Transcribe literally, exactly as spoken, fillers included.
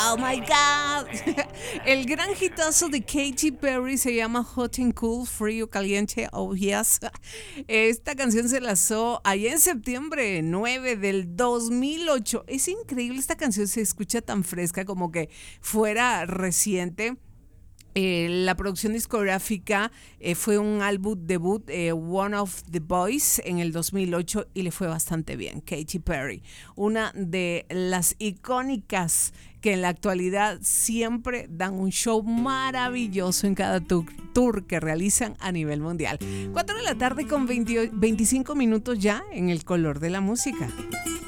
Oh my God. El gran hitazo de Katy Perry se llama Hot and Cool, frío, caliente, oh yes. Esta canción se lanzó allá en septiembre nueve del dos mil ocho. Es increíble, esta canción se escucha tan fresca como que fuera reciente. Eh, la producción discográfica eh, fue un álbum debut, eh, One of the Boys, en el dos mil ocho y le fue bastante bien. Katy Perry, una de las icónicas que en la actualidad siempre dan un show maravilloso en cada tour, tour que realizan a nivel mundial. cuatro de la tarde con veinte, veinticinco minutos ya en el color de la música.